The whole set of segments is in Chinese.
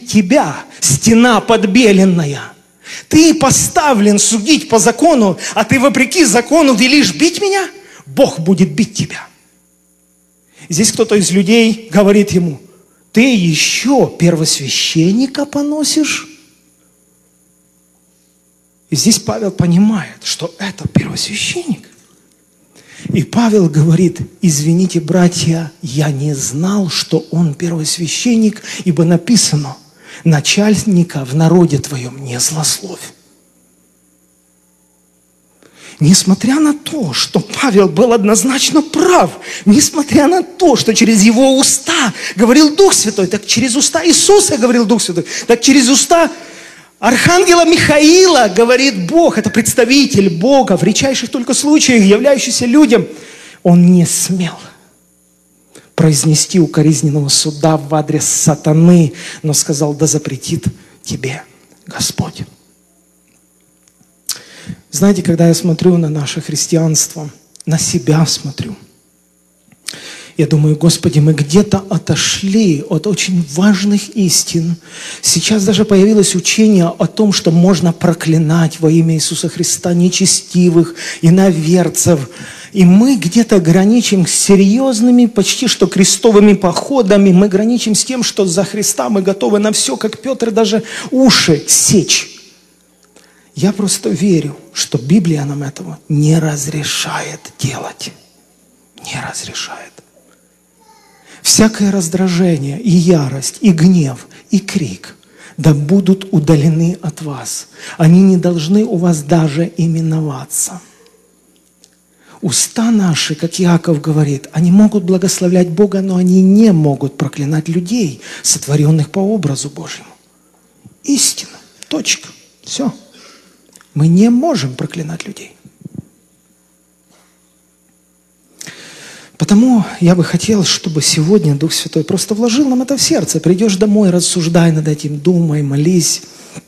тебя, стена подбеленная. Ты поставлен судить по закону, а ты вопреки закону велишь бить меня? Бог будет бить тебя. Здесь кто-то из людей говорит ему: ты еще первосвященника поносишь? И здесь Павел понимает, что это первосвященник. И Павел говорит: извините, братья, я не знал, что он первосвященник, ибо написано: начальника в народе твоем не злословь. Несмотря на то, что Павел был однозначно прав, несмотря на то, что через его уста говорил Дух Святой, так через уста Иисуса говорил Дух Святой, так через уста архангела Михаила говорит Бог, это представитель Бога в редчайших только случаях, являющийся людям, он не смел произнести укоризненного суда в адрес сатаны, но сказал: да запретит тебе Господь. Знаете, когда я смотрю на наше христианство, на себя смотрю, я думаю: Господи, мы где-то отошли от очень важных истин. Сейчас даже появилось учение о том, что можно проклинать во имя Иисуса Христа нечестивых, иноверцев. И мы где-то граничим с серьезными, почти что крестовыми походами. Мы граничим с тем, что за Христа мы готовы на все, как Петр, даже уши сечь. Я просто верю, что Библия нам этого не разрешает делать. Не разрешает. Всякое раздражение, и ярость, и гнев, и крик да будут удалены от вас. Они не должны у вас даже именоваться. Уста наши, как Иаков говорит, они могут благословлять Бога, но они не могут проклинать людей, сотворенных по образу Божьему. Истина. Точка. Все. Мы не можем проклинать людей. Потому я бы хотел, чтобы сегодня Дух Святой просто вложил нам это в сердце. Придешь домой, рассуждай над этим, думай, молись.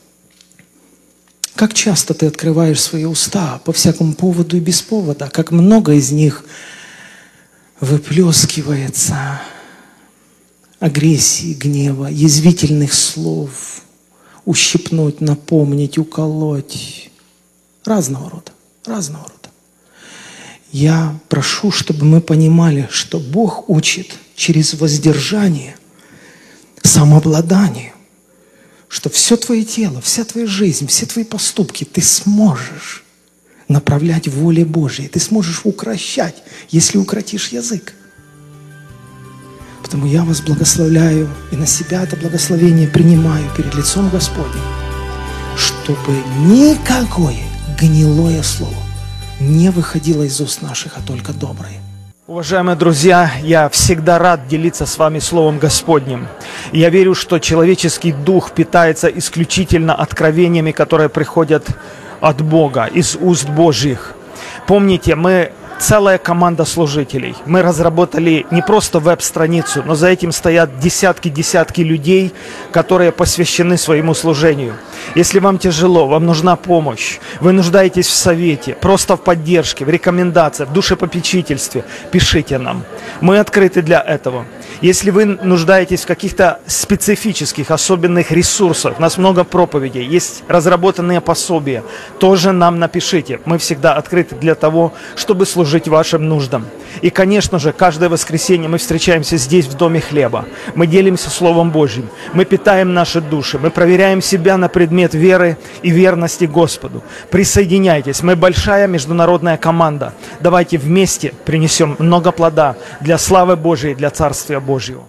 Как часто ты открываешь свои уста по всякому поводу и без повода, как много из них выплескивается агрессии, гнева, язвительных слов, ущипнуть, напомнить, уколоть. Разного рода. Я прошу, чтобы мы понимали, что Бог учит через воздержание, самообладание, что все твое тело, вся твоя жизнь, все твои поступки ты сможешь направлять в воле Божьей. Ты сможешь укрощать, если укротишь язык. Потому я вас благословляю и на себя это благословение принимаю перед лицом Господним, чтобы никакое гнилое слово не выходило из уст наших, а только доброе. Уважаемые друзья, я всегда рад делиться с вами Словом Господним. Я верю, что человеческий дух питается исключительно откровениями, которые приходят от Бога, из уст Божьих. Помните, мы целая команда служителей. Мы разработали не просто веб-страницу, но за этим стоят десятки людей, которые посвящены своему служению. Если вам тяжело, вам нужна помощь, вы нуждаетесь в совете, просто в поддержке, в рекомендациях, в душепопечительстве, пишите нам. Мы открыты для этого. Если вы нуждаетесь в каких-то специфических, особенных ресурсах, у нас много проповедей, есть разработанные пособия, тоже нам напишите. Мы всегда открыты для того, чтобы служить вашим нуждам. И, конечно же, каждое воскресенье мы встречаемся здесь, в Доме Хлеба. Мы делимся Словом Божьим, мы питаем наши души, мы проверяем себя на предмет веры и верности Господу. Присоединяйтесь, мы большая международная команда. Давайте вместе принесем много плода для славы Божьей, для Царствия Божьего.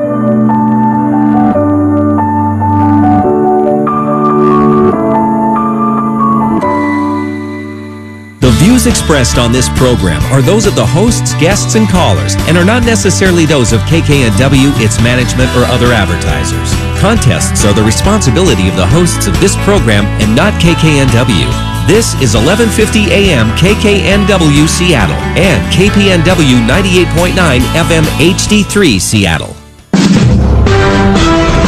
The views expressed on this program are those of the hosts, guests, and callers, and are not necessarily those of KKNW, its management, or other advertisers. Contests are the responsibility of the hosts of this program and not KKNW. This is 1150 AM KKNW Seattle and KPNW 98.9 FM HD3 Seattle.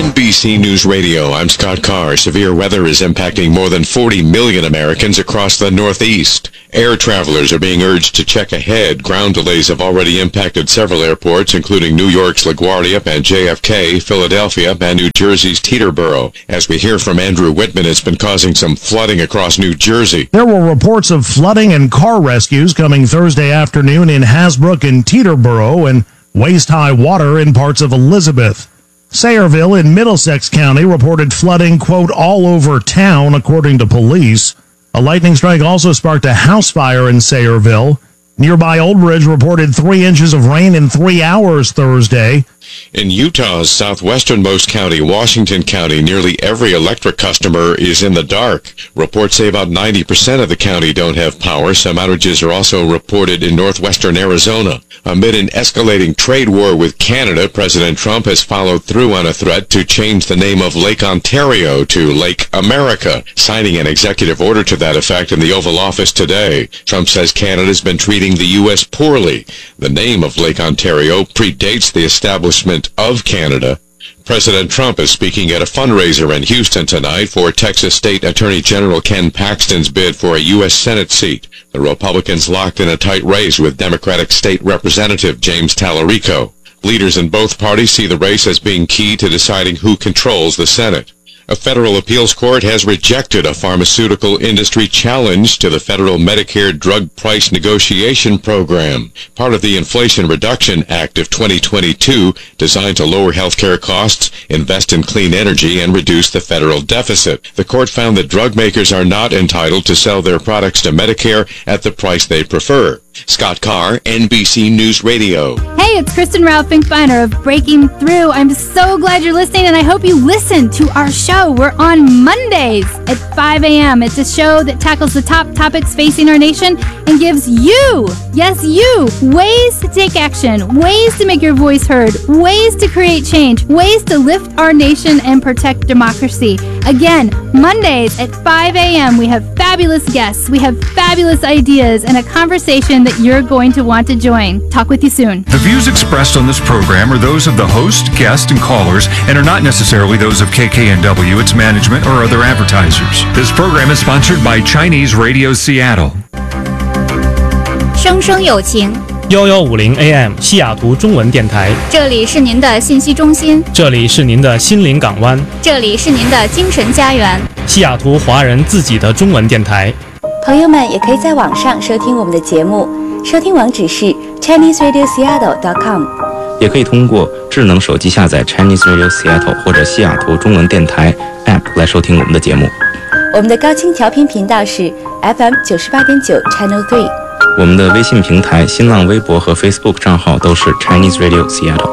NBC News Radio, I'm Scott Carr. Severe weather is impacting more than 40 million Americans across the Northeast. Air travelers are being urged to check ahead. Ground delays have already impacted several airports, including New York's LaGuardia and JFK, Philadelphia, and New Jersey's Teterboro. As we hear from Andrew Whitman, it's been causing some flooding across New Jersey. There were reports of flooding and car rescues coming Thursday afternoon in Hasbrook and Teterboro and waist-high water in parts of Elizabeth. Sayreville in Middlesex County reported flooding, quote, all over town, according to police. A lightning strike also sparked a house fire in Sayreville. Nearby Old Bridge reported 3 inches of rain in 3 hours Thursday. In Utah's southwesternmost county, Washington County, nearly every electric customer is in the dark. Reports say about 90% of the county don't have power. Some outages are also reported in northwestern Arizona. Amid an escalating trade war with Canada, President Trump has followed through on a threat to change the name of Lake Ontario to Lake America, signing an executive order to that effect in the Oval Office today. Trump says Canada's been treating the U.S. poorly. The name of Lake Ontario predates the establishment of Canada. President Trump is speaking at a fundraiser in Houston tonight for Texas State Attorney General Ken Paxton's bid for a U.S. Senate seat. The Republicans locked in a tight race with Democratic State Representative James Tallarico. Leaders in both parties see the race as being key to deciding who controls the Senate. A federal appeals court has rejected a pharmaceutical industry challenge to the federal Medicare drug price negotiation program, part of the Inflation Reduction Act of 2022, designed to lower healthcare costs, invest in clean energy, and reduce the federal deficit. The court found that drug makers are not entitled to sell their products to Medicare at the price they prefer. Scott Carr, NBC News Radio. Hey, it's Kristen Rao Finkbeiner of Breaking Through. I'm so glad you're listening, and I hope you listen to our show. We're on Mondays at 5 a.m. It's a show that tackles the top topics facing our nation and gives you, yes, you, ways to take action, ways to make your voice heard, ways to create change, ways to lift our nation and protect democracy. Again, Mondays at 5 a.m. we have fabulous guests, we have fabulous ideas, and a conversation that you're going to want to join. Talk with you soon. The views expressed on this program are those of the host, guest, and callers, and are not necessarily those of KKNW, its management, or other advertisers. This program is sponsored by Chinese Radio Seattle. 生生有情 1150 AM 西雅图中文电台， 这里是您的信息中心， 这里是您的心灵港湾， 这里是您的精神家园， 西雅图华人自己的中文电台。 朋友们也可以在网上收听我们的节目，收听网址是 ChineseRadioSeattle.com， 也可以通过智能手机下载 Chinese Radio Seattle 或者西雅图中文电台 App 来收听我们的节目。 我们的高清调频频道是 FM 98.9 Channel 3。 我们的微信平台、新浪微博和 Facebook 账号都是 Chinese Radio Seattle。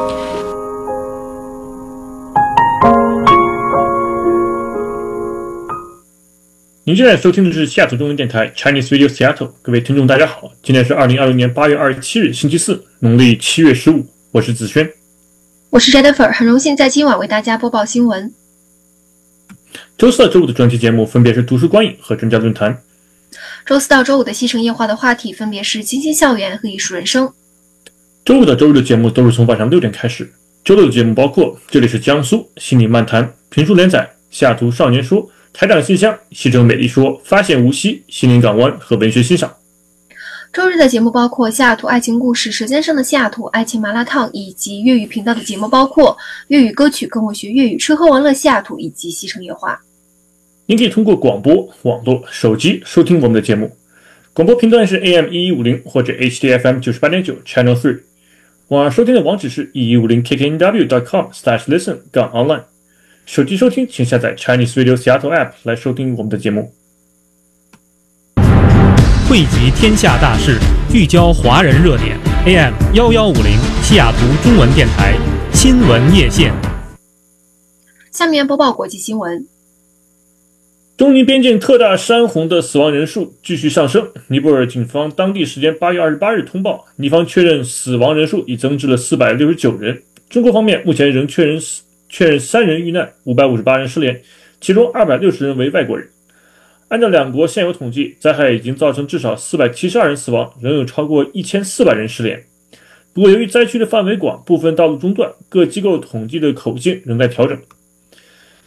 您现在收听的是西雅图中文电台 Chinese Radio Seattle。各位听众大家好，今天是2026年8月27日星期四，农历7月15，我是子轩， 我是 Jennifer， 很荣幸在今晚为大家播报新闻。 周四到周五的专题节目分别是读书观影和专家论坛。 周四到周五的西城夜话的话题分别是清新校园和艺术人生。 周五到周日的节目都是从晚上6点开始。周六的节目包括这里是江苏心理漫谈、评书连载、西雅图少年说、台长信箱、西城美丽说、发现无锡、心灵港湾和文学欣赏。 周日的节目包括西雅图爱情故事、舌尖上的西雅图、爱情麻辣烫，以及粤语频道的节目包括粤语歌曲、跟我学粤语、吃喝玩乐西雅图以及西城夜话。 您可以通过广播、网络、手机收听我们的节目。广播频段是 AM1150 或者 HDFM 98.9 Channel 3。网上收听的网址是 1150kknw.com/listen-online。手机收听请下载 Chinese Radio Seattle App 来收听我们的节目。 汇集天下大事，聚焦华人热点。AM1150 西雅图中文电台新闻夜线。 下面播报国际新闻。 中尼边境特大山洪的死亡人数继续上升。尼泊尔警方当地时间8月28日通报，尼方确认死亡人数已增至了469人。中国方面目前仍确认3人遇难，558人失联，其中260人为外国人。按照两国现有统计，灾害已经造成至少472人死亡，仍有超过1400人失联。不过由于灾区的范围广，部分道路中断，各机构统计的口径仍在调整。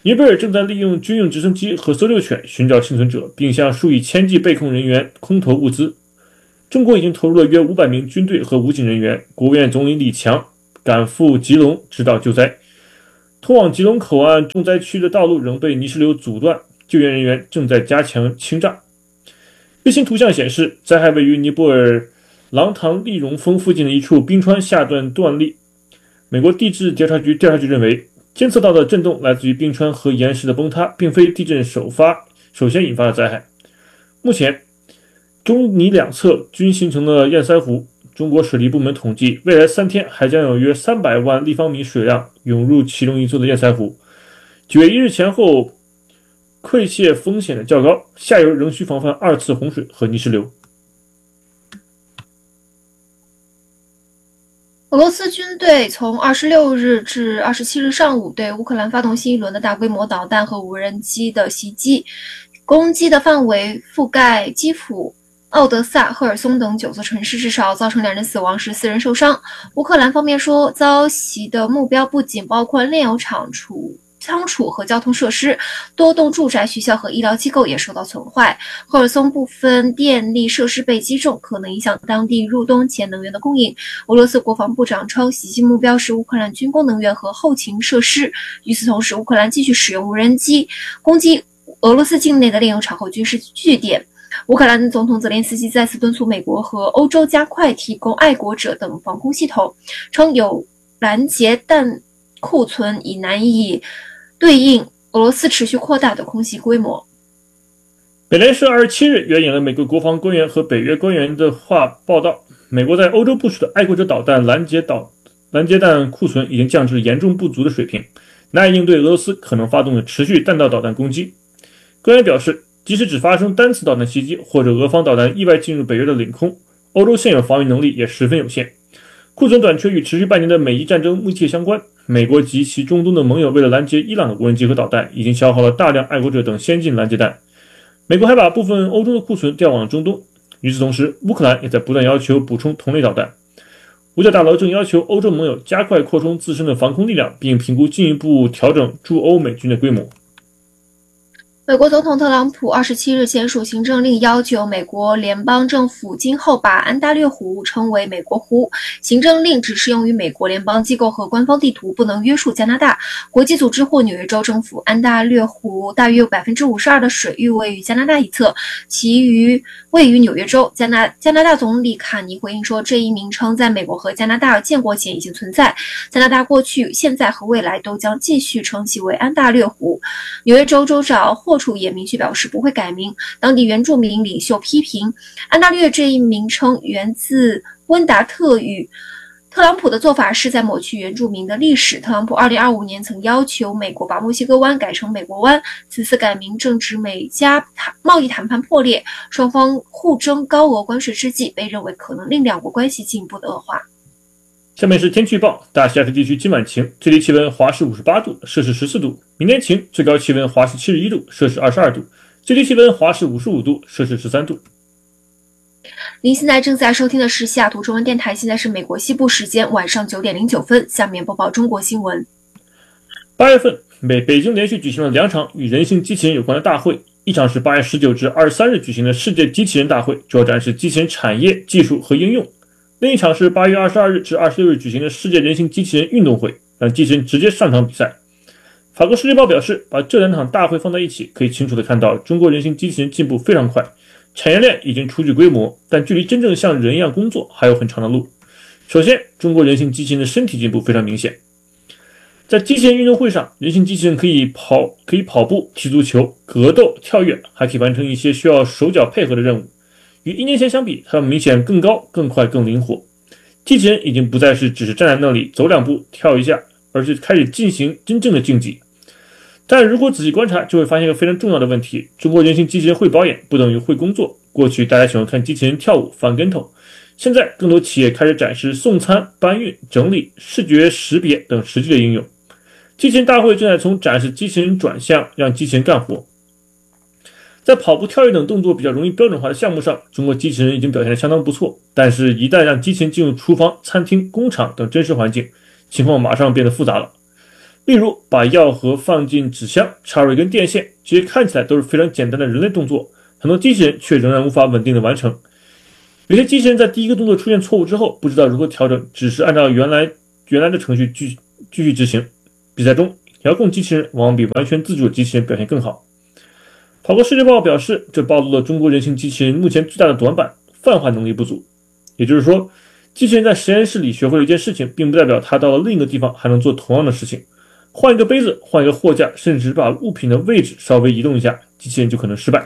尼泊尔正在利用军用直升机和搜救犬寻找幸存者，并向数以千计被控人员空投物资。中国已经投入了约500名军队和武警人员，国务院总理李强赶赴吉隆指导救灾。通往吉隆口岸重灾区的道路仍被泥石流阻断，救援人员正在加强清障。卫星图像显示，灾害位于尼泊尔狼塘利荣峰附近的一处冰川下段断裂。美国地质调查局认为，监测到的震动来自于冰川和岩石的崩塌，并非地震首先引发的灾害。目前，中尼两侧均形成了堰塞湖。中国水利部门统计，未来3天还将有约300万立方米水量涌入其中一座的堰塞湖。9月1日前后，溃泄风险的较高，下游仍需防范2次洪水和泥石流。 俄罗斯军队从26日至27日上午对乌克兰发动新一轮的大规模导弹和无人机的袭击，攻击的范围覆盖基辅、奥德萨、赫尔松等9座城市，至少造成2人死亡，14人受伤。乌克兰方面说，遭袭的目标不仅包括炼油厂、仓储和交通设施，多栋住宅、学校和医疗机构也受到损坏。赫尔松部分电力设施被击中，可能影响当地入冬前能源的供应。俄罗斯国防部长称，袭击目标是乌克兰军工能源和后勤设施。与此同时，乌克兰继续使用无人机攻击俄罗斯境内的炼油厂和军事据点。乌克兰总统泽连斯基再次敦促美国和欧洲加快提供爱国者等防空系统，称有拦截弹库存已难以对应俄罗斯持续扩大的空袭规模。 美联社27日援引了美国国防官员和北约官员的话报道，美国在欧洲部署的爱国者导弹拦截弹库存已经降至严重不足的水平，难以应对俄罗斯可能发动的持续弹道导弹攻击。官员表示，即使只发生单次导弹袭击，或者俄方导弹意外进入北约的领空，欧洲现有防御能力也十分有限。库存短缺与持续半年的美伊战争密切相关。美国及其中东的盟友为了拦截伊朗的无人机和导弹，已经消耗了大量爱国者等先进拦截弹。美国还把部分欧洲的库存调往了中东。与此同时，乌克兰也在不断要求补充同类导弹。五角大楼正要求欧洲盟友加快扩充自身的防空力量，并评估进一步调整驻欧美军的规模。 美国总统特朗普27日签署行政令，要求美国联邦政府今后把安大略湖称为美国湖。行政令只适用于美国联邦机构和官方地图，不能约束加拿大。国际组织或纽约州政府安大略湖大约有 52% 的水域位于加拿大一侧，其余位于纽约州。加拿大总理卡尼回应说，这一名称在美国和加拿大建国前已经存在。加拿大过去、现在和未来都将继续称其为安大略湖。纽约州州长霍楚也明确表示不会改名。当地原住民领袖批评安大略这一名称源自温达特语。特朗普的做法是在抹去原住民的历史。特朗普2025年曾要求美国把墨西哥湾改成美国湾，此次改名正值美加贸易谈判破裂，双方互争高额关税之际，被认为可能令两国关系进一步的恶化。 下面是天气预报，大西亚地区今晚晴，最低气温华氏58度，摄氏14度；明天晴，最高气温华氏71度，摄氏22度，最低气温华氏55度，摄氏13度。 您现在正在收听的是西雅图中文电台，现在是美国西部时间晚上9点09分。下面播报中国新闻。 8月份，北京连续举行了2场与人形机器人有关的大会，一场是8月19至23日举行的世界机器人大会，主要展示机器人产业、技术和应用。另一场是8月22日至26日举行的世界人形机器人运动会，让机器人直接上场比赛。法国《世界报》表示，把这2场大会放在一起，可以清楚地看到中国人形机器人进步非常快，产业链已经初具规模，但距离真正像人一样工作还有很长的路。首先，中国人形机器人的身体进步非常明显。在机器人运动会上，人形机器人可以跑步、踢足球、格斗、跳跃，还可以完成一些需要手脚配合的任务。与1年前相比，它们明显更高、更快、更灵活。机器人已经不再是只是站在那里走2步、跳一下，而是开始进行真正的竞技。但如果仔细观察，就会发现一个非常重要的问题：中国人形机器人会表演不等于会工作。过去大家喜欢看机器人跳舞、翻跟头，现在更多企业开始展示送餐、搬运、整理、视觉识别等实际的应用。机器人大会正在从展示机器人转向让机器人干活。在跑步、跳跃等动作比较容易标准化的项目上，中国机器人已经表现得相当不错。但是，一旦让机器人进入厨房、餐厅、工厂等真实环境，情况马上变得复杂了。 例如把药盒放进纸箱，插入一根电线，这些看起来都是非常简单的人类动作，很多机器人却仍然无法稳定的完成。有些机器人在第一个动作出现错误之后，不知道如何调整，只是按照原来的程序继续执行。比赛中，遥控机器人往往比完全自主的机器人表现更好。法国世界报表示，这暴露了中国人形机器人目前最大的短板——泛化能力不足。也就是说，机器人在实验室里学会了一件事情，并不代表它到了另一个地方还能做同样的事情。换一个杯子，换一个货架，甚至把物品的位置稍微移动一下，机器人就可能失败。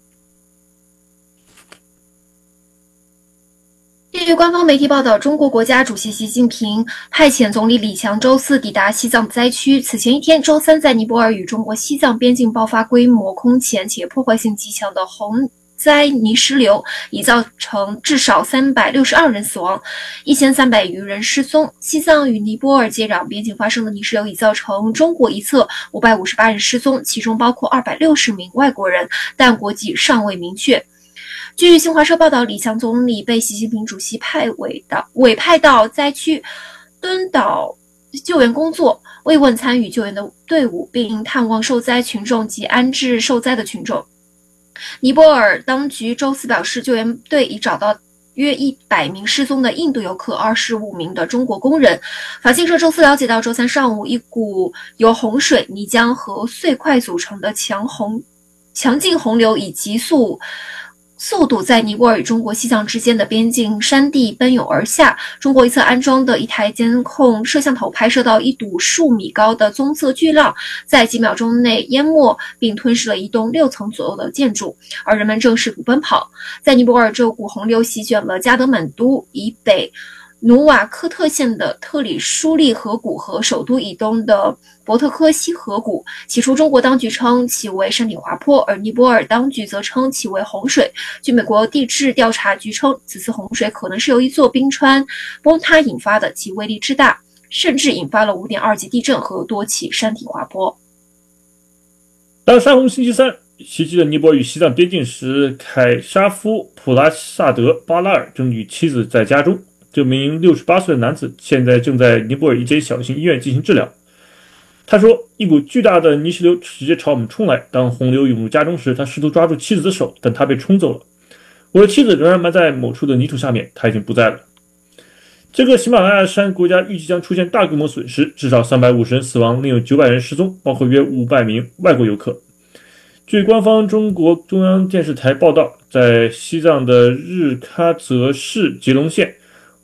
据官方媒体报道，中国国家主席习近平派遣总理李强周四抵达西藏灾区。此前一天，周三在尼泊尔与中国西藏边境爆发规模空前且破坏性极强的洪灾泥石流，已造成至少362人死亡，1300余人失踪。西藏与尼泊尔接壤边境发生的泥石流已造成中国一侧558人失踪，其中包括260名外国人，但国籍尚未明确。据新华社报道，李强总理被习近平主席委派到灾区敦导救援工作，慰问参与救援的队伍，并探望受灾群众及安置受灾的群众。尼泊尔当局周四表示，救援队已找到约100名失踪的印度游客，25名的中国工人。法新社周四了解到，周三上午，一股由洪水、泥浆和碎块组成的强劲洪流以急速度在尼泊尔与中国西藏之间的边境山地奔涌而下。中国一侧安装的一台监控摄像头拍摄到一堵数米高的棕色巨浪在几秒钟内淹没并吞噬了一栋6层左右的建筑，而人们正试图奔跑。在尼泊尔，这股洪流席卷了加德满都以北努瓦科特县的特里舒利河谷和首都以东的博特科西河谷。起初，中国当局称其为山体滑坡，而尼泊尔当局则称其为洪水。据美国地质调查局称，此次洪水可能是由一座冰川崩塌引发的，其威力之大，甚至引发了5.2级地震和多起山体滑坡。 当山洪星期三袭击了尼泊尔与西藏边境时，凯沙夫普拉萨德巴拉尔正与妻子在家中。这名68岁的男子现在正在尼泊尔一间小型医院进行治疗。他说，一股巨大的泥石流直接朝我们冲来，当洪流涌入家中时，他试图抓住妻子的手，但他被冲走了。我的妻子仍然埋在某处的泥土下面，他已经不在了。这个喜马拉雅山国家预计将出现大规模损失，至少350人死亡，另有900人失踪，包括约500名外国游客。据官方中国中央电视台报道，在西藏的日喀则市吉隆县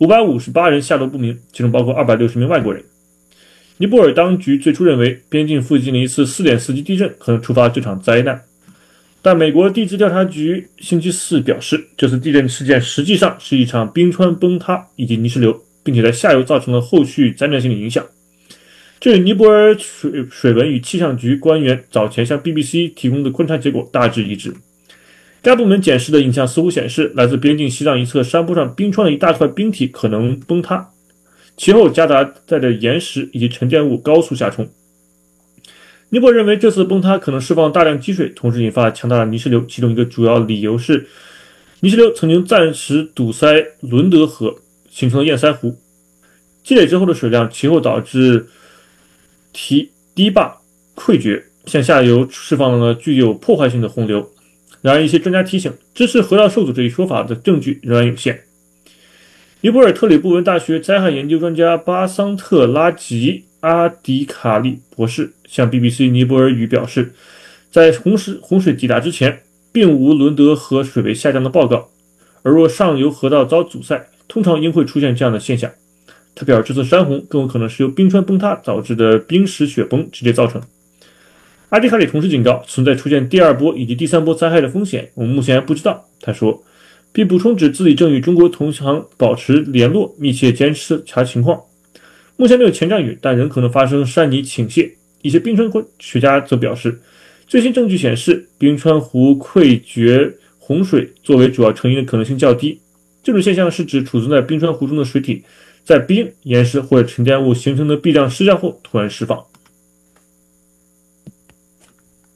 ，558人下落不明，其中包括260名外国人。尼泊尔当局最初认为边境附近的一次4.4级地震可能触发这场灾难，但美国地质调查局星期四表示，这次地震事件实际上是一场冰川崩塌以及泥石流，并且在下游造成了后续灾难性的影响。这与尼泊尔水文与气象局官员早前向 BBC 提供的观察结果大致一致。该部门检视的影像似乎显示，来自边境西藏一侧山坡上冰川的一大块冰体可能崩塌，其后夹杂带着岩石以及沉淀物高速下冲。尼泊尔认为这次崩塌可能释放大量积水，同时引发强大的泥石流，其中一个主要理由是泥石流曾经暂时堵塞伦德河，形成了堰塞湖，积累之后的水量其后导致堤坝溃决，向下游释放了具有破坏性的洪流。然而，一些专家提醒，支持河道受阻这一说法的证据仍然有限。尼泊尔特里布文大学灾害研究专家巴桑特拉吉阿迪卡利博士向 BBC 尼泊尔语表示，在洪水抵达之前，并无伦德河水位下降的报告，而若上游河道遭阻塞，通常应会出现这样的现象。他表示，这次山洪更有可能是由冰川崩塌导致的冰石雪崩直接造成。阿迪卡里同时警告，存在出现第2波以及第3波灾害的风险，我们目前还不知道。他说，并补充指自己正与中国同行保持联络，密切监察情况。目前没有前降雨，但仍可能发生山泥倾泻。一些冰川学家则表示，最新证据显示，冰川湖溃决洪水作为主要成因的可能性较低。这种现象是指储存在冰川湖中的水体在冰、岩石或者沉淀物形成的壁障失效后突然释放。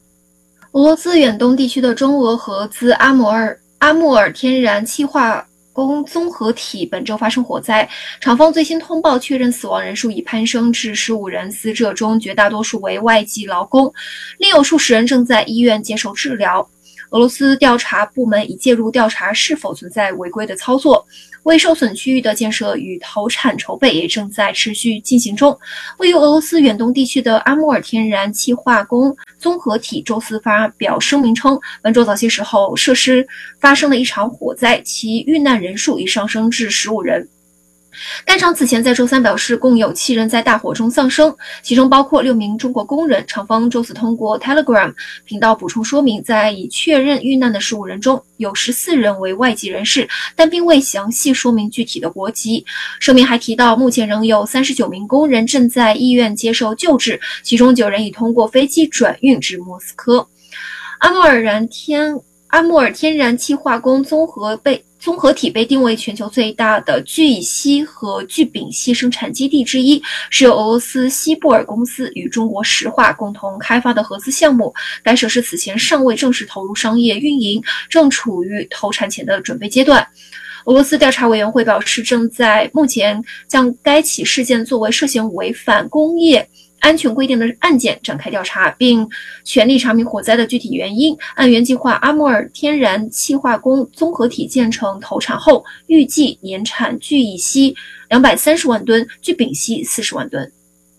俄罗斯远东地区的中俄合资阿穆尔天然气化工综合体本周发生火灾，厂方最新通报确认死亡人数已攀升至15人，死者中绝大多数为外籍劳工，另有数十人正在医院接受治疗。俄罗斯调查部门已介入调查是否存在违规的操作，未受损区域的建设与投产筹备也正在持续进行中。位于俄罗斯远东地区的阿穆尔天然气化工综合体周四发表声明称，本周早些时候设施发生了一场火灾，其遇难人数已上升至15人。该厂此前在周三表示，共有7人在大火中丧生，其中包括6名中国工人。厂方周四通过 Telegram 频道补充说明，在已确认遇难的15人中，有14人为外籍人士，但并未详细说明具体的国籍。声明还提到，目前仍有39名工人正在医院接受救治，其中9人已通过飞机转运至莫斯科。阿穆尔天然气化工综合体被定为全球最大的聚乙烯和聚丙烯生产基地之一，是由俄罗斯西布尔公司与中国石化共同开发的合资项目。该设施此前尚未正式投入商业运营，正处于投产前的准备阶段。俄罗斯调查委员会表示，正在目前将该起事件作为涉嫌违反工业安全规定的案件展开调查，并全力查明火灾的具体原因。按原计划，阿穆尔天然气化工综合体建成投产后，预计年产聚乙烯230万吨，聚丙烯40万吨。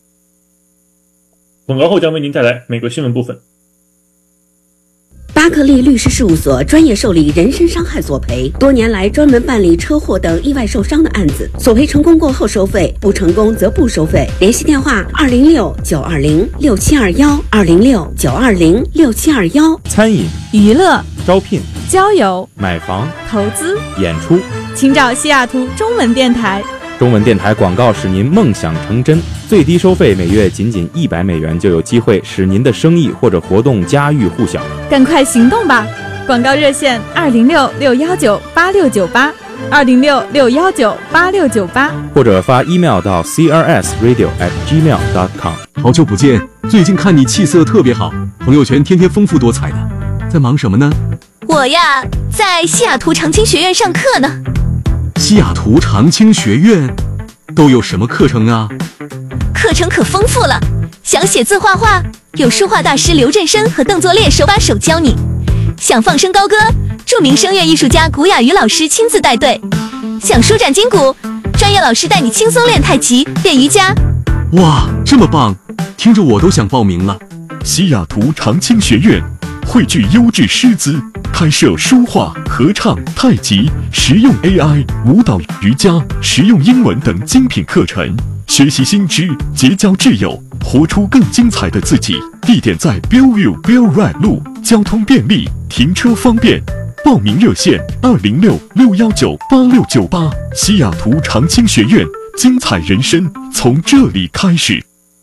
广告后将为您带来美国新闻部分。 巴克利律师事务所专业受理人身伤害索赔，多年来专门办理车祸等意外受伤的案子，索赔成功过后收费，不成功则不收费。联系电话206-920-6721，206-920-6721。 餐饮、 娱乐、 招聘、 交友、 买房、 投资、 演出， 请找西雅图中文电台。 中文电台广告使您梦想成真，最低收费每月仅$100，就有机会使您的生意或者活动家喻户晓。 赶快行动吧！广告热线206-619-8698，206-619-8698， 或者发 email 到 crsradio@gmail.com。 好久不见，最近看你气色特别好，朋友圈天天丰富多彩的，在忙什么呢？ 我呀，在西雅图长青学院上课呢。 西雅图长青学院都有什么课程啊？ 课程可丰富了，想写字画画，有书画大师刘振生和邓作烈手把手教你；想放声高歌，著名声乐艺术家古雅瑜老师亲自带队；想舒展筋骨，专业老师带你轻松练太极、练瑜伽。 哇，这么棒，听着我都想报名了。西雅图长青学院汇聚优质师资，开设书画、合唱、太极、实用 AI、舞蹈、瑜伽、实用英文等精品课程，学习新知，结交挚友，活出更精彩的自己。地点在 Bellevue Bell Ride 路，交通便利，停车方便。报名热线206-619-8698。西雅图长青学院，精彩人生从这里开始。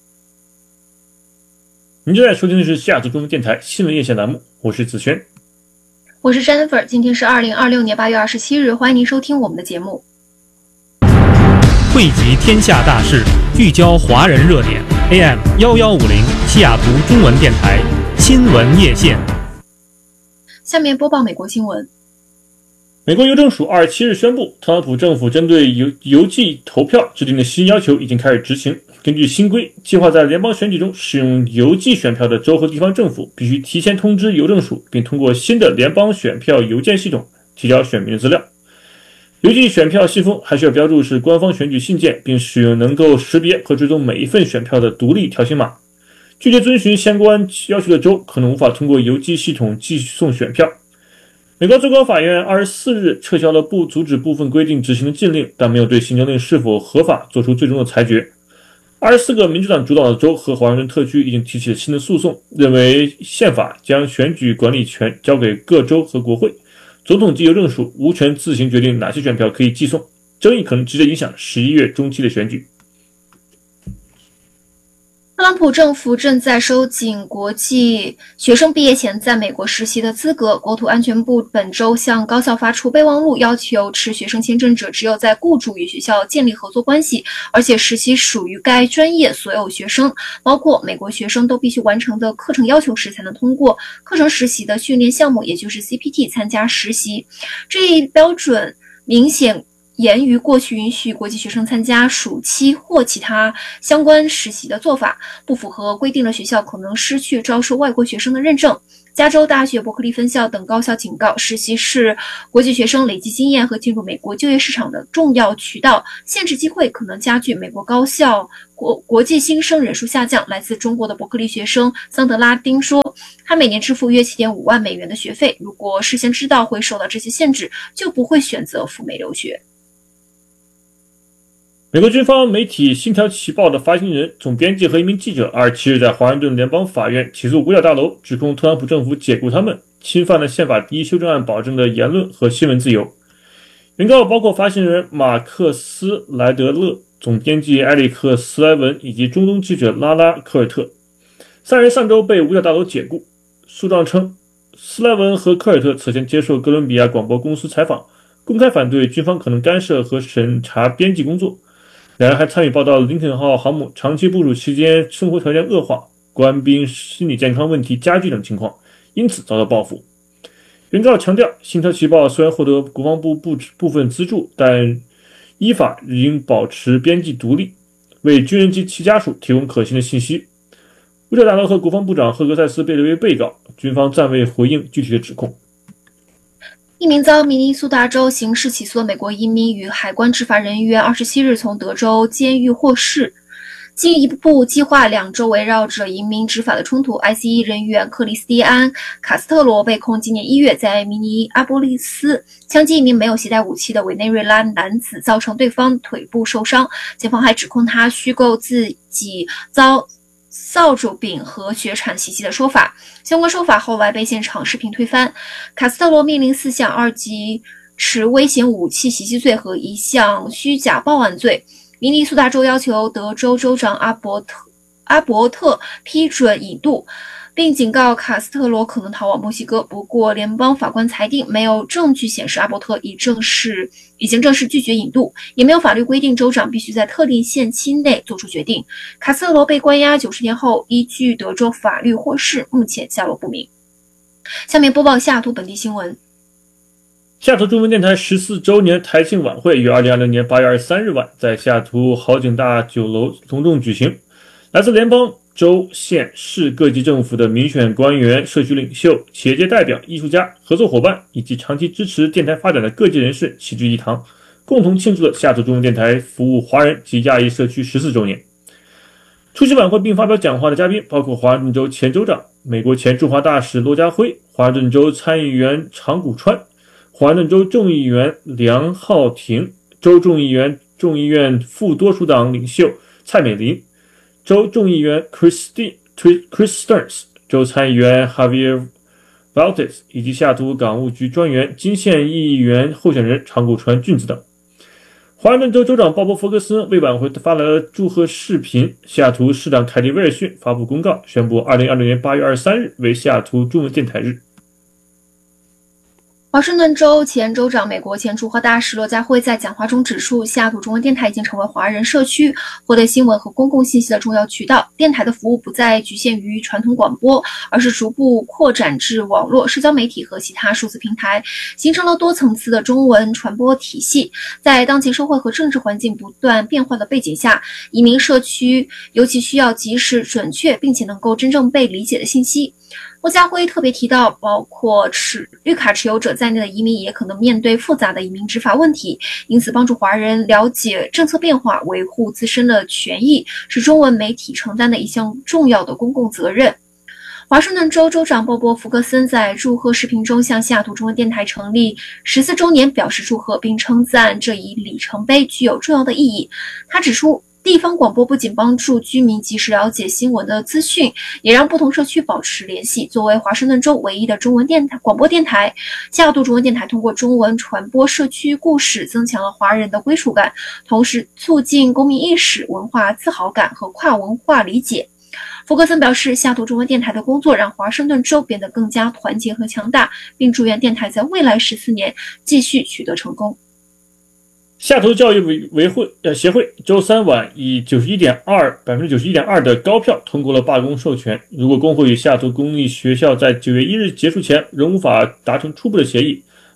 您正在收听的是西雅图中文电台新闻夜线栏目，我是子轩， 我是 Jennifer。今天是2026年8月27日，欢迎您收听我们的节目。 汇集天下大事，聚焦华人热点。AM 1150，西雅图中文电台新闻夜线。 下面播报美国新闻。 美国邮政署27日宣布，特朗普政府针对邮寄投票制定的新要求已经开始执行。根据新规，计划在联邦选举中使用邮寄选票的州和地方政府必须提前通知邮政署，并通过新的联邦选票邮件系统提交选民的资料。邮寄选票信封还需要标注是官方选举信件，并使用能够识别和追踪每一份选票的独立条形码。拒绝遵循相关要求的州可能无法通过邮寄系统寄送选票。美国最高法院24日撤销了不阻止部分规定执行的禁令，但没有对行政令是否合法做出最终的裁决。24个民主党主导的州和华盛顿特区已经提起了新的诉讼，认为宪法将选举管理权交给各州和国会，总统及邮政署无权自行决定哪些选票可以寄送，争议可能直接影响11月中期的选举。 特朗普政府正在收紧国际学生毕业前在美国实习的资格。国土安全部本周向高校发出备忘录，要求持学生签证者只有在雇主与学校建立合作关系，而且实习属于该专业所有学生，包括美国学生都必须完成的课程要求时才能通过课程实习的训练项目，也就是 CPT 参加实习。这一标准明显严于过去允许国际学生参加暑期或其他相关实习的做法，不符合规定的学校可能失去招收外国学生的认证。加州大学伯克利分校等高校警告，实习是国际学生累积经验和进入美国就业市场的重要渠道，限制机会可能加剧美国高校国际新生人数下降。来自中国的伯克利学生桑德拉丁说，他每年支付约 7.5 万美元的学费，如果事先知道会受到这些限制，就不会选择赴美留学。 美国军方媒体《星条旗报》的发行人、总编辑和一名记者27日在华盛顿联邦法院起诉五角大楼，指控特朗普政府解雇他们，侵犯了宪法第1修正案保证的言论和新闻自由。原告包括发行人马克斯莱德勒、总编辑埃里克斯莱文以及中东记者拉拉科尔特。3人上周被五角大楼解雇。诉状称，斯莱文和科尔特此前接受哥伦比亚广播公司采访，公开反对军方可能干涉和审查编辑工作。两人还参与报道林肯号航母长期部署期间生活条件恶化、官兵心理健康问题加剧等情况，因此遭到报复。原告强调，星条旗报虽然获得国防部部分资助，但依法应保持编辑独立，为军人及其家属提供可信的信息。五角大楼和国防部长赫格塞斯被列为被告，军方暂未回应具体的指控。 一名遭明尼苏达州刑事起诉的美国移民与海关执法人员27日从德州监狱获释。进一步激化2周围绕着移民执法的冲突， ICE 人员克里斯蒂安·卡斯特罗被控今年1月在明尼阿波利斯枪击一名没有携带武器的委内瑞拉男子，造成对方腿部受伤。检方还指控他虚构自己遭扫帚柄和血铲袭击的说法，相关说法后来被现场视频推翻。卡斯特罗面临4项2级持危险武器袭击罪和1项虚假报案罪。明尼苏达州要求德州州长阿伯特批准引渡，并警告卡斯特罗可能逃往墨西哥。不过，联邦法官裁定没有证据显示阿伯特已经正式拒绝引渡，也没有法律规定州长必须在特定限期内做出决定。卡斯特罗被关押90天后，依据德州法律获释，目前下落不明。下面播报西雅图本地新闻。 西雅图中文电台14周年台庆晚会于2020年8月23日晚在西雅图豪景大酒楼隆重举行。来自联邦、州、县、市各级政府的民选官员、社区领袖、企业界代表、艺术家、合作伙伴以及长期支持电台发展的各界人士齐聚一堂，共同庆祝了西雅图中文电台服务华人及亚裔社区14周年。出席晚会并发表讲话的嘉宾包括华盛顿州前州长、美国前驻华大使骆家辉、华盛顿州参议员长谷川、华盛顿州众议员梁浩庭、州众议院副多数党领袖蔡美玲、州众议员 Chris Stearns、州参议员 Javier Valdez 以及西雅图港务局专员、金县议员候选人长谷川俊子等。华盛顿州州长鲍勃·弗格森为晚会发来了祝贺视频。西雅图市长凯蒂·威尔逊发布公告，宣布2020年8月23日为西雅图中文电台日。 华盛顿州前州长、美国前驻华大使骆家辉在讲话中指出，西雅图中文电台已经成为华人社区获得新闻和公共信息的重要渠道。电台的服务不再局限于传统广播，而是逐步扩展至网络、社交媒体和其他数字平台，形成了多层次的中文传播体系。在当前社会和政治环境不断变化的背景下，移民社区尤其需要及时、准确并且能够真正被理解的信息。骆家辉特别提到，包括绿卡持有者在内的移民也可能面对复杂的移民执法问题，因此帮助华人了解政策变化，维护自身的权益，是中文媒体承担的一项重要的公共责任。华盛顿州州长鲍勃·福格森在祝贺视频中向西雅图中文电台成立14周年表示祝贺，并称赞这一里程碑具有重要的意义。他指出，地方广播不仅帮助居民及时了解新闻的资讯，也让不同社区保持联系。作为华盛顿州唯一的中文广播电台，西雅图中文电台通过中文传播社区故事，增强了华人的归属感，同时促进公民意识、文化自豪感和跨文化理解。福格森表示，西雅图中文电台的工作让华盛顿州变得更加团结和强大，并祝愿电台在未来14年继续取得成功。 西雅图教育协会周三晚以 91.2% 的高票通过了罢工授权。如果工会与西雅图公立学校在9月1日结束前仍无法达成初步的协议，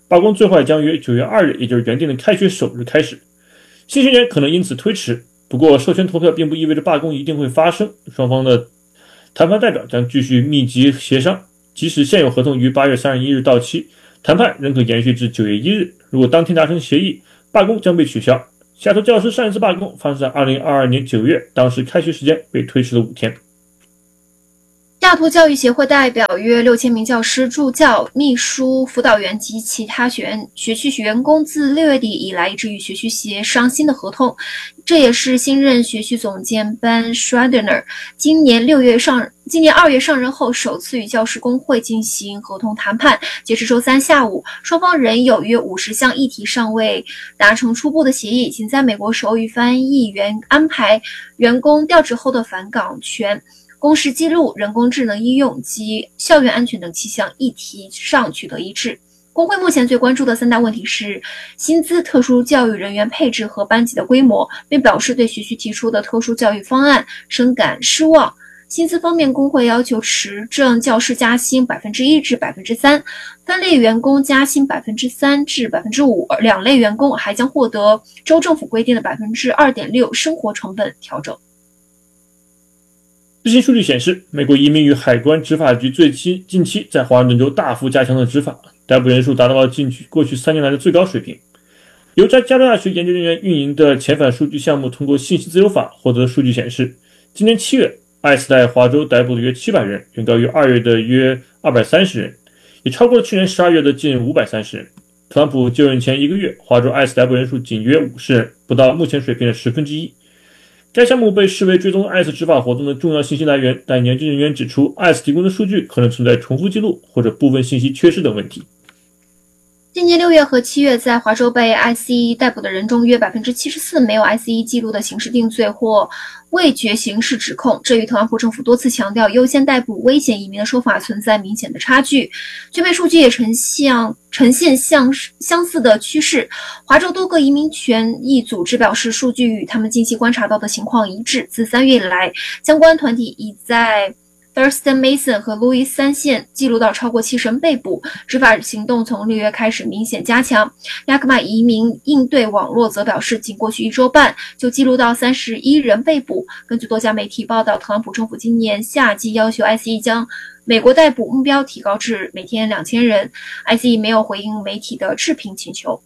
罢工最坏将于9月2日，也就是原定的开学首日开始。新学年可能因此推迟，不过授权投票并不意味着罢工一定会发生，双方的谈判代表将继续密集协商，即使现有合同于8月31日到期，谈判仍可延续至9月1日。如果当天达成协议，罢工将被取消。西雅图教师上一次罢工发生在2022年9月，当时开学时间被推迟了5天。 西雅图教育协会代表约6000名教师、助教、秘书、辅导员及其他学区员工自6月底以来一直与学区协商新的合同，这也是新任学区总监 Ben Schrader 今年2月上任后首次与教师工会进行合同谈判。截至周三下午，双方仍有约50项议题尚未达成初步的协议，仅在美国手语翻译员安排、员工调职后的返岗权、工时记录、人工智能应用及校园安全等7项议题上取得一致。工会目前最关注的3大问题是薪资、特殊教育人员配置和班级的规模，并表示对学区提出的特殊教育方案深感失望。薪资方面，工会要求持证教师加薪 1% 至 3%， 分类员工加薪 3% 至 5%， 两类员工还将获得州政府规定的 2.6% 生活成本调整。 最新数据显示，美国移民与海关执法局近期在华盛顿州大幅加强了执法，逮捕人数达到了过去3年来的最高水平。由加州大学研究人员运营的遣返数据项目通过信息自由法获得的数据显示，今年7月ICE在华州逮捕了约700人，远高于2月的约230人，也超过了去年12月的近530人。特朗普就任前1个月，华州ICE逮捕人数仅约50人，不到目前水平的1/10。该项目被视为追踪 ICE 执法活动的重要信息来源，但研究人员指出 ICE 提供的数据可能存在重复记录或者部分信息缺失等问题。 今年6月和7月，在华州被 ICE 逮捕的人中，约 74% 没有 ICE 记录的刑事定罪或未决刑事指控，这与特朗普政府多次强调优先逮捕危险移民的说法存在明显的差距。全美数据也呈现相似的趋势。华州多个移民权益组织表示，数据与他们近期观察到的情况一致。自3月以来，相关团体已在Thurston Mason 和 Louis 3县记录到超过70人被捕，执法行动从6月开始明显加强。雅克马移民应对网络则表示，仅过去1周半就记录到31人被捕。根据多家媒体报道，特朗普政府今年夏季要求 ICE 将美国逮捕目标提高至每天2000人。ICE 没有回应媒体的置评请求。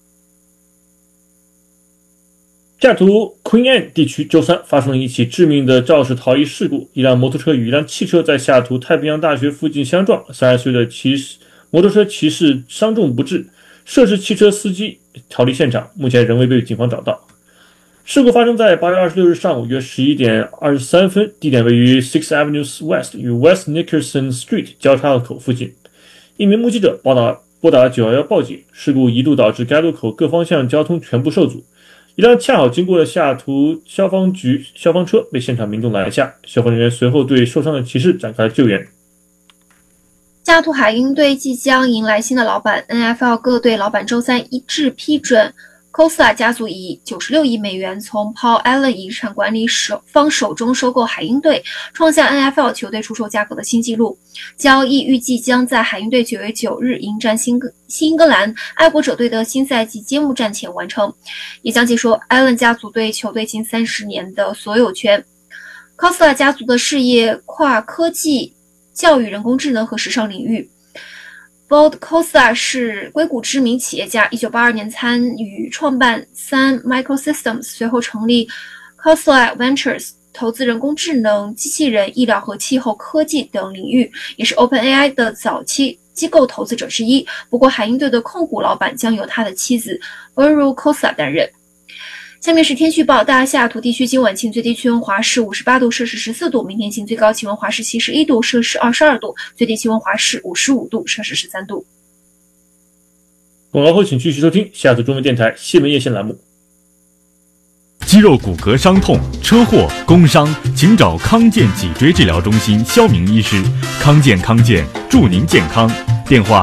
西雅图 Queen Anne 地区周三发生了一起致命的肇事逃逸事故，一辆摩托车与一辆汽车在西雅图太平洋大学附近相撞，30岁的摩托车骑士伤重不治，涉事汽车司机逃离现场，目前仍未被警方找到。事故发生在8月26日上午约11点23分，地点位于 6th Avenue West 与 West Nickerson Street 交叉路口附近。一名目击者拨打了911报警，事故一度导致该路口各方向交通全部受阻。一辆恰好经过的西雅图消防局消防车被现场民众拦下，消防人员随后对受伤的骑士展开了救援。 西雅图海鹰队即将迎来新的老板 ，NFL 各队老板周三一致批准 Costa 家族以96亿美元从 Paul Allen 遗产管理方手中收购海鹰队，创下 NFL 球队出售价格的新纪录。交易预计将在海鹰队9月9日迎战新英格兰爱国者队的新赛季揭幕战前完成，也将结束 Allen 家族对球队近30年的所有权。Costa 家族的事业跨科技、教育、人工智能和时尚领域。Bold Costa 是硅谷知名企业家，1982年参与创办Sun Microsystems， 随后成立 Costa Ventures， 投资人工智能、机器人、医疗和气候科技等领域，也是 OpenAI 的早期机构投资者之一。不过，海鹰队的控股老板将由他的妻子 Beryl Costa 担任。下面是天气报道，西雅图地区今晚晴，最低气温华氏58度摄氏14度，明天晴，最高气温华氏71度摄氏22度，最低气温华氏55度摄氏13度。 广告后请继续收听西雅图中文电台新闻夜线栏目。 肌肉骨骼伤痛、车祸、工伤，请找康健脊椎治疗中心肖明医师。康健祝您健康。电话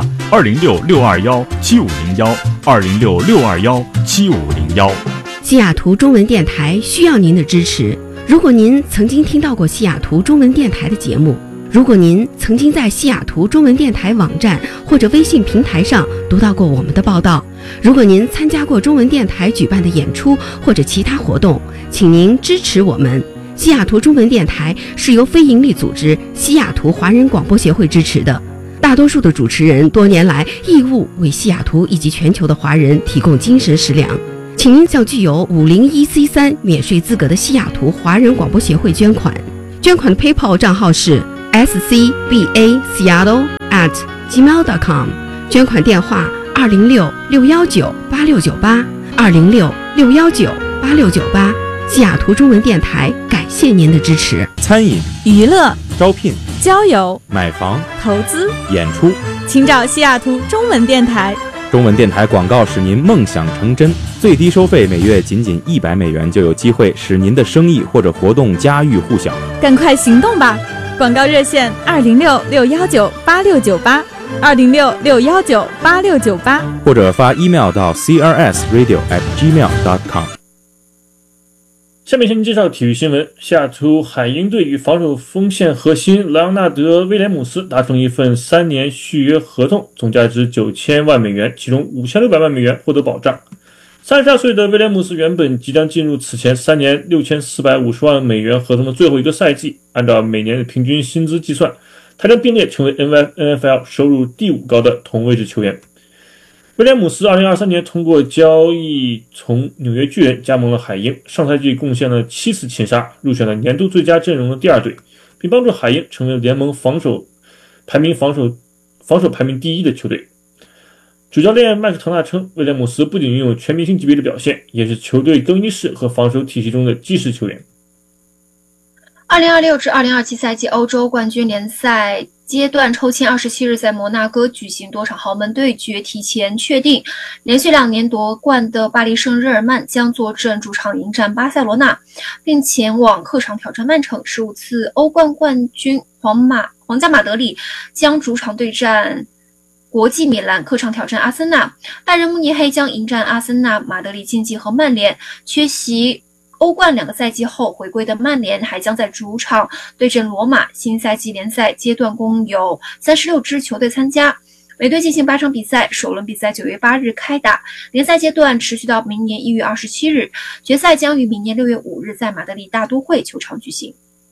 206-221-7501，206-621-7501。 西雅图中文电台需要您的支持。如果您曾经听到过西雅图中文电台的节目， 如果您曾经在西雅图中文电台网站或者微信平台上读到过我们的报道，如果您参加过中文电台举办的演出或者其他活动，请您支持我们。西雅图中文电台是由非营利组织西雅图华人广播协会支持的，大多数的主持人多年来义务为西雅图以及全球的华人提供精神食粮。请您向具有501C3免税资格的西雅图华人广播协会捐款。捐款的 PayPal 账号是scbaseattle@gmail.com， 捐款电话206-619-8698 206-619-8698。西雅图中文电台感谢您的支持。 餐饮、 娱乐、 招聘、 交友、 买房、 投资、 演出， 请找西雅图中文电台。 中文电台广告使您梦想成真，最低收费每月仅100美元就有机会使您的生意或者活动家喻户晓。 赶快行动吧！广告热线206-619-8698 206-619-8698， 或者发 email 到 crsradio@gmail.com。 下面向您介绍体育新闻。西雅图海鹰队与防守锋线核心莱昂纳德·威廉姆斯达成一份3年续约合同，总价值9000万美元，其中5600万美元获得保障。32岁的威廉姆斯原本即将进入此前3年6450万美元合同的最后一个赛季，按照每年的平均薪资计算，他将并列成为 NFL 收入第5高的同位置球员。威廉姆斯2023年通过交易从纽约巨人加盟了海鹰，上赛季贡献了7次擒杀，入选了年度最佳阵容的第2队，并帮助海鹰成为联盟防守排名第1的球队。主教练麦克唐纳称，威廉姆斯不仅拥有全明星级别的表现，也是球队更衣室和防守体系中的基石球员。 2026至2027赛季欧洲冠军联赛阶段抽签27日在摩纳哥举行多场豪门对决提前确定，连续2年夺冠的巴黎圣日耳曼将坐镇主场迎战巴塞罗那，并前往客场挑战曼城。15次欧冠冠军皇家马德里将主场对战国际米兰，客场挑战阿森纳。拜仁慕尼黑将迎战阿森纳，马德里竞技和曼联。缺席欧冠2个赛季后回归的曼联还将在主场对阵罗马。新赛季联赛阶段共有36支球队参加，每队进行8场比赛，首轮比赛9月8日开打，联赛阶段持续到明年1月27日，决赛将于明年6月5日在马德里大都会球场举行。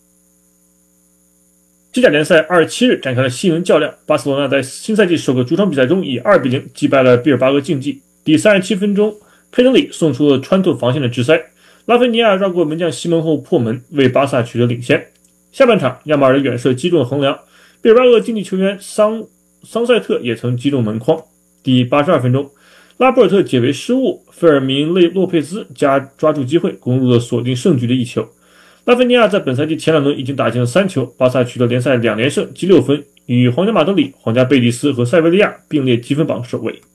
西甲联赛27日展开了新人较量，巴塞罗那在新赛季首个主场比赛中以2-0击败了毕尔巴鄂竞技。第37分钟，佩德里送出了穿透防线的直塞，拉菲尼亚绕过门将西蒙后破门，为巴萨取得领先。下半场，亚马尔的远射击中横梁，毕尔巴鄂竞技球员桑塞特也曾击中门框。第82分钟，拉波尔特解围失误，费尔明洛佩兹抓住机会攻入了锁定胜局的一球。拉菲尼亚在本赛季前2轮已经打进了3球，巴萨取得联赛2连胜，积6分，与皇家马德里、皇家贝蒂斯和塞维利亚并列积分榜首位。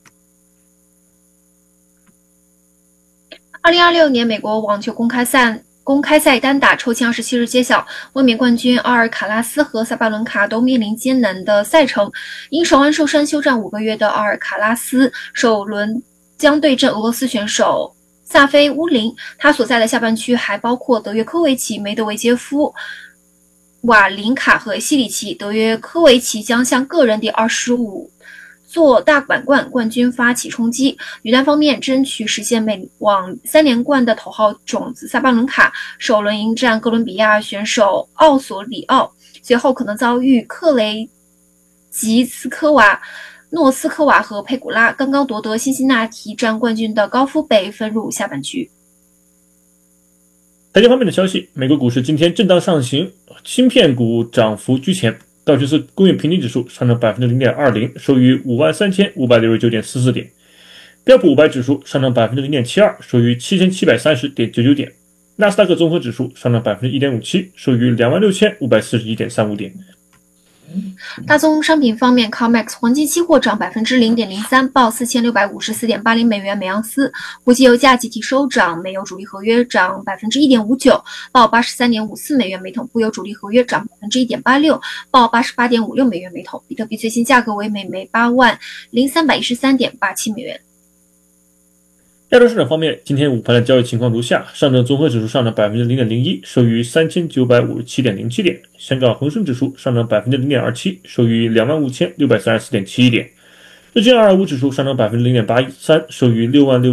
2026年美国网球公开赛单打抽签27日揭晓，卫冕冠军阿尔卡拉斯和萨巴伦卡都面临艰难的赛程。因手腕受伤休战5个月的阿尔卡拉斯首轮将对阵俄罗斯选手萨菲乌林，他所在的下半区还包括德约科维奇、梅德韦杰夫、瓦林卡和西里奇。德约科维奇将向个人第25座大满贯冠军发起冲击。女单方面，争取实现美网3连冠的头号种子萨巴伦卡首轮迎战哥伦比亚选手奥索里奥，随后可能遭遇克雷吉斯科娃、诺斯科娃和佩古拉。刚刚夺得辛辛那提站冠军的高夫被分入下半区。 财经方面的消息，美国股市今天震荡上行，芯片股涨幅居前。道琼斯工业平均指数上涨 0.20%， 收于 53,569.44 点。标普500指数上涨 0.72%， 收于 7,730.99 点。纳斯达克综合指数上涨 1.57%， 收于 26,541.35 点。 大宗商品方面 ，COMEX 黄金期货涨 0.03%， 报 4654.80 美元每盎司。国际油价集体收涨，煤油主力合约涨 1.59%， 报 83.54 美元每桶；布油主力合约涨 1.86%， 报 88.56 美元每桶。比特币最新价格为每枚80313.87美元。 亚洲市场方面，今天午盘的交易情况如下：上证综合指数上涨 0.01%， 收于 3957.07 点；香港恒生指数上涨 0.27%， 收于 25,634.71 点；日经225指数上涨 0.83%， 收于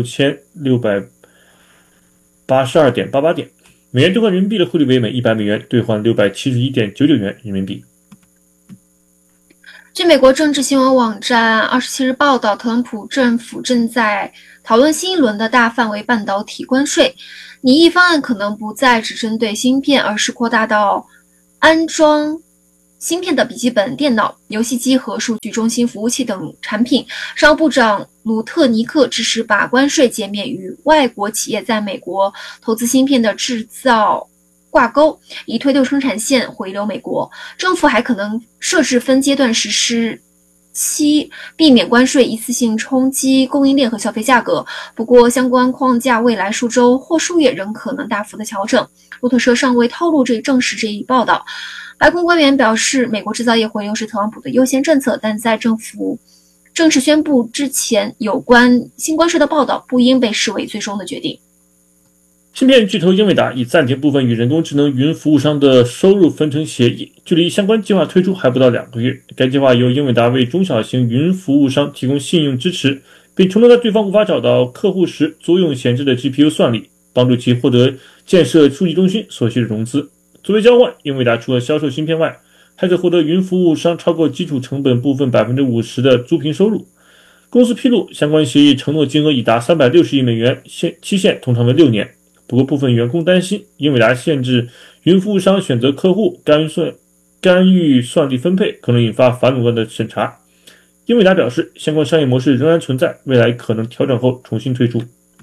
66,682.88 点。美元兑换人民币的汇率为每100美元兑换 671.99 元人民币。 据美国政治新闻网站27日报道，特朗普政府正在讨论新一轮的大范围半导体关税。拟议方案可能不再只针对芯片，而是扩大到安装芯片的笔记本电脑、游戏机和数据中心服务器等产品。商务部长鲁特尼克支持把关税减免与外国企业在美国投资芯片的制造挂钩，以推动生产线回流美国。政府还可能设置分阶段实施期，避免关税一次性冲击供应链和消费价格。不过，相关框架未来数周或数月仍可能大幅的调整。路透社尚未透露证实这一报道。白宫官员表示，美国制造业回流是特朗普的优先政策，但在政府正式宣布之前，有关新关税的报道不应被视为最终的决定。 芯片巨头英伟达已暂停部分与人工智能云服务商的收入分成协议，距离相关计划推出还不到2个月。该计划由英伟达为中小型云服务商提供信用支持，并承诺在对方无法找到客户时租用闲置的 GPU 算力，帮助其获得建设数据中心所需的融资。作为交换，英伟达除了销售芯片外，还可获得云服务商超过基础成本部分 50% 的租赁收入。公司披露，相关协议承诺金额已达360亿美元，期限通常为6年。不过，部分员工担心，英伟达限制云服务商选择客户、干预算力分配，可能引发反垄断的审查。英伟达表示，相关商业模式仍然存在，未来可能调整后重新推出。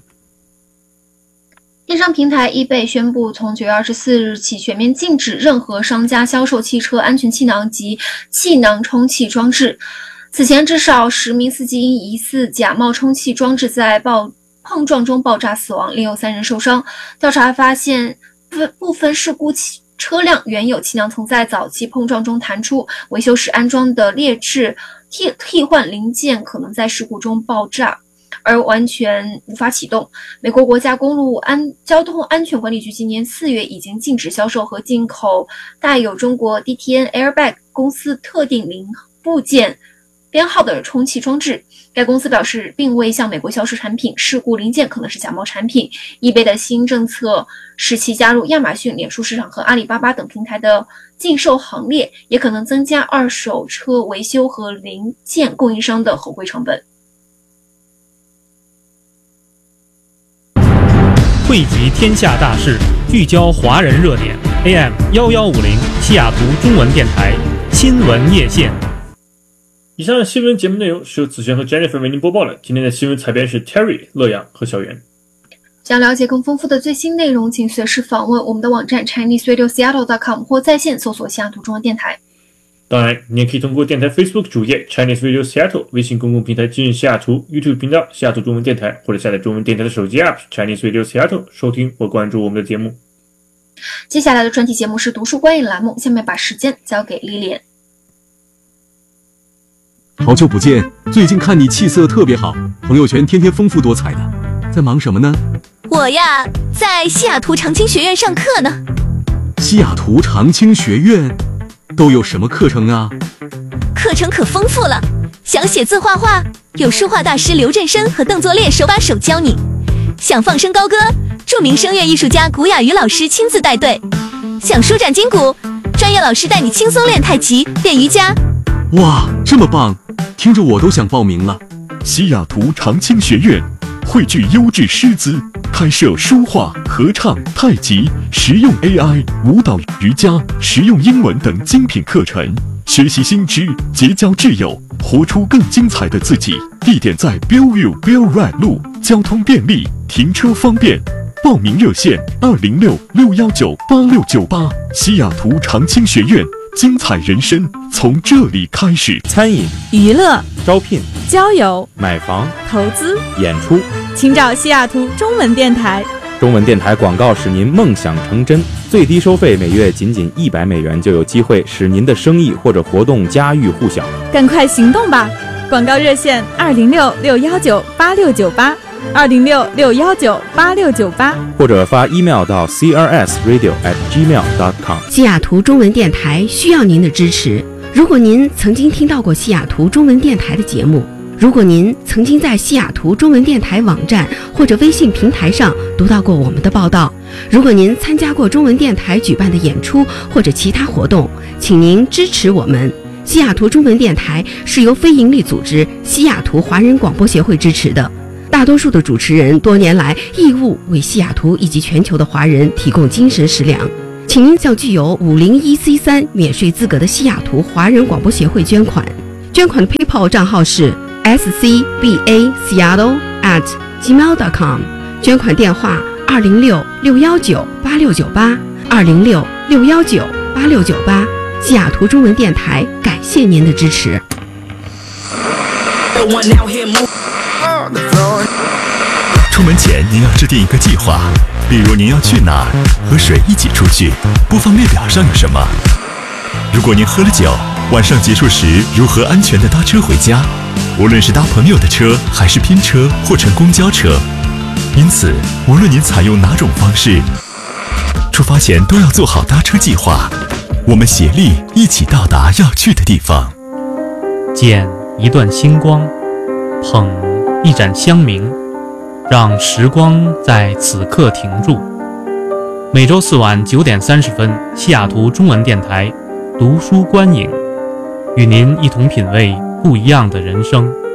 电商平台eBay宣布，从9月24日起全面禁止任何商家销售汽车安全气囊及气囊充气装置。此前，至少10名司机因疑似假冒充气装置在碰撞中爆炸死亡，另有3人受伤。调查发现，部分事故车辆原有气囊曾在早期碰撞中弹出，维修时安装的劣质替换零件可能在事故中爆炸，而完全无法启动。美国国家公路交通安全管理局今年4月已经禁止销售和进口带有中国 DTN Airbag 公司特定零部件编号的充气装置。该公司表示，并未向美国销售产品，事故零件可能是假冒产品。eBay 的新政策使其加入亚马逊、脸书市场和阿里巴巴等平台的禁售行列，也可能增加二手车维修和零件供应商的合规成本。 汇集天下大事，聚焦华人热点。AM 1150西雅图中文电台新闻夜线。 以上新闻节目内容是由子璇和 Jennifer 为您播报的。今天的新闻采编是 Terry、乐阳和小袁。 想了解更丰富的最新内容，请随时访问我们的网站 ChineseRadioSeattle.com 或在线搜索西雅图中文电台。 当然，你也可以通过电台 Facebook 主页 Chinese Radio Seattle、微信公共平台今日西雅图、YouTube 频道西雅图中文电台，或者下载中文电台的手机 App Chinese Radio Seattle 收听或关注我们的节目。 接下来的专题节目是读书观影栏目，下面把时间交给丽莲。 好久不见，最近看你气色特别好，朋友圈天天丰富多彩的，在忙什么呢？ 我呀，在西雅图长青学院上课呢。 西雅图长青学院都有什么课程啊？ 课程可丰富了，想写字画画，有书画大师刘振生和邓作烈手把手教你；想放声高歌，著名声乐艺术家古雅瑜老师亲自带队；想舒展筋骨，专业老师带你轻松练太极、练瑜伽。 哇，这么棒，听着我都想报名了。西雅图长青学院汇聚优质师资，开设书画、合唱、太极、实用 AI、舞蹈、瑜伽、实用英文等精品课程，学习新知，结交挚友，活出更精彩的自己。地点在 Bellevue Bell Red 路，交通便利，停车方便。报名热线206-619-8698。西雅图长青学院，精彩人生从这里开始。 餐饮、 娱乐、 招聘、 交友、 买房、 投资、 演出， 请找西雅图中文电台。 中文电台广告使您梦想成真，最低收费每月仅100美元，就有机会使您的生意或者活动家喻户晓。 赶快行动吧！广告热线206-619-8698。 206-619-8698， 或者发 email 到 crsradio@gmail.com。 西雅图中文电台需要您的支持。如果您曾经听到过西雅图中文电台的节目，如果您曾经在西雅图中文电台网站或者微信平台上读到过我们的报道，如果您参加过中文电台举办的演出或者其他活动，请您支持我们。西雅图中文电台是由非营利组织西雅图华人广播协会支持的，大多数的主持人多年来义务为西雅图以及全球的华人提供精神食粮。请您向具有501C3免税资格的西雅图华人广播协会捐款。捐款的 PayPal 账号是scbaseattle@gmail.com， 捐款电话206-619-8698 206-619-8698。西雅图中文电台感谢您的支持。 出门前您要制定一个计划，比如您要去哪儿，和谁一起出去，播放列表上有什么。如果您喝了酒，晚上结束时如何安全地搭车回家，无论是搭朋友的车还是拼车或乘公交车。因此无论您采用哪种方式，出发前都要做好搭车计划，我们协力一起到达要去的地方。 捡一段星光，捧一盏香茗，让时光在此刻停住。每周4晚9点30分，西雅图中文电台读书观影，与您一同品味不一样的人生。